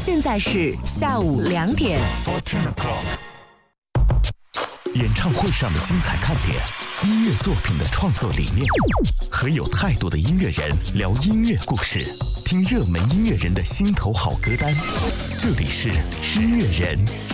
现在是下午2点。 演唱会上的精彩看点，音乐作品的创作理念，和有态度的音乐人聊音乐故事，听热门音乐人的心头好歌单。这里是音乐人